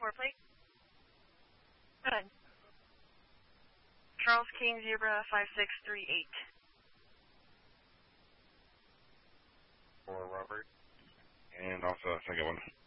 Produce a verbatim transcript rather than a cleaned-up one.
four plate. Good. Charles King Zebra five six three eight. For Robert. And also a second one.